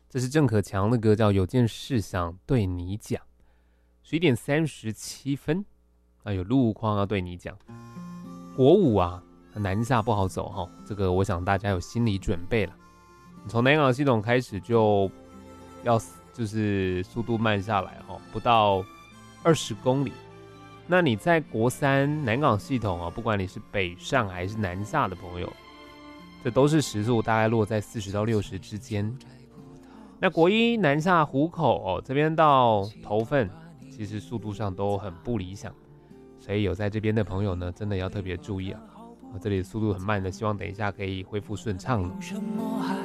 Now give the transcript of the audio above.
这是郑可强的歌，叫《有件事想对你讲》。11点37分啊，有路况要对你讲。国五啊，南下不好走哈，这个我想大家有心理准备了。你从南港系统开始就要就是速度慢下来哈，不到20公里。那你在国三南港系统啊，不管你是北上还是南下的朋友，这都是时速大概落在40到60之间。那国一南下湖口哦，这边到头份，其实速度上都很不理想，所以有在这边的朋友呢，真的要特别注意啊。这里速度很慢的，希望等一下可以恢复顺畅了。